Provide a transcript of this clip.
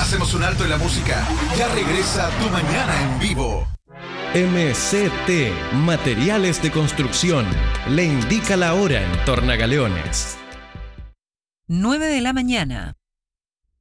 Hacemos un alto en la música. Ya regresa Tu Mañana en Vivo. MCT, Materiales de Construcción, le indica la hora en Tornagaleones. 9 de la mañana.